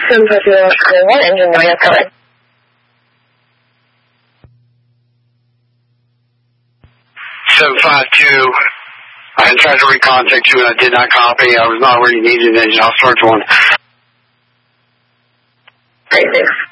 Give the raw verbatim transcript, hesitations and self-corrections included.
seven five two, one, engine nine is coming. seven five two, I tried to recontact you and I did not copy. I was not where you needed an engine. I'll start one. Great, thanks.